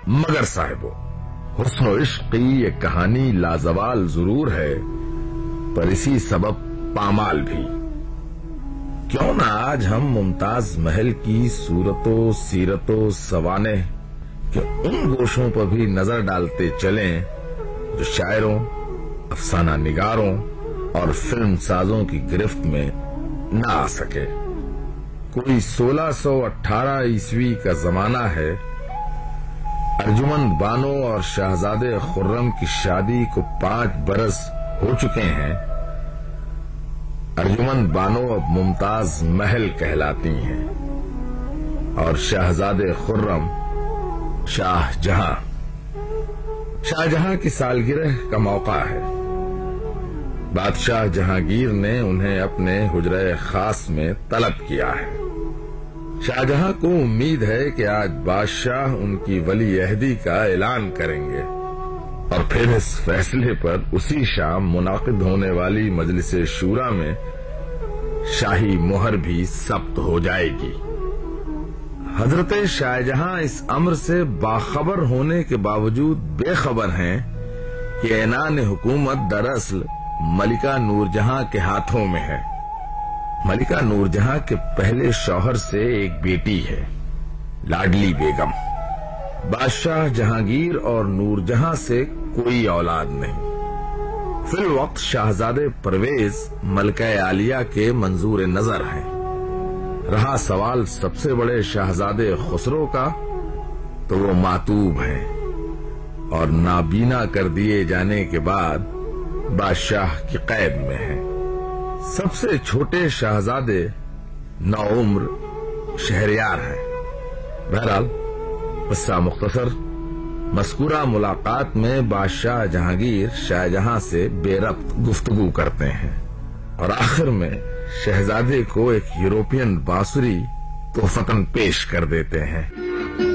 مگر صاحبو، حسن و عشق کی یہ کہانی لازوال ضرور ہے، پر اسی سبب پامال بھی۔ کیوں نہ آج ہم ممتاز محل کی صورت و سیرت و سوانح کے ان گوشوں پر بھی نظر ڈالتے چلیں جو شاعروں، افسانہ نگاروں اور فلم سازوں کی گرفت میں نہ آ سکے۔ کوئی 1618 عیسوی کا زمانہ ہے، ارجمند بانو اور شہزادے خرم کی شادی کو 5 برس ہو چکے ہیں۔ ارجمند بانو اب ممتاز محل کہلاتی ہیں اور شہزادے خرم شاہ جہاں۔ شاہ جہاں کی سالگرہ کا موقع ہے۔ بادشاہ جہانگیر نے انہیں اپنے حجرہ خاص میں طلب کیا ہے۔ شاہ جہاں کو امید ہے کہ آج بادشاہ ان کی ولی عہدی کا اعلان کریں گے اور پھر اس فیصلے پر اسی شام منعقد ہونے والی مجلس شورا میں شاہی مہر بھی ثبت ہو جائے گی۔ حضرت شاہ جہاں اس امر سے باخبر ہونے کے باوجود بے خبر ہیں کہ اعنان حکومت دراصل ملکہ نور جہاں کے ہاتھوں میں ہے۔ ملکہ نور جہاں کے پہلے شوہر سے ایک بیٹی ہے، لاڈلی بیگم۔ بادشاہ جہانگیر اور نور جہاں سے کوئی اولاد نہیں۔ فی الوقت شہزادے پرویز ملکہ عالیہ کے منظور نظر ہیں۔ رہا سوال سب سے بڑے شہزادے خسرو کا تو وہ معتوب ہیں اور نابینا کر دیے جانے کے بعد بادشاہ کی قید میں ہیں۔ سب سے چھوٹے شہزادے نوعمر شہریار ہیں۔ بہرحال قصہ مختصر، مذکورہ ملاقات میں بادشاہ جہانگیر شاہ جہاں سے بے ربط گفتگو کرتے ہیں اور آخر میں شہزادے کو ایک یورپین بانسری تحفتاً پیش کر دیتے ہیں۔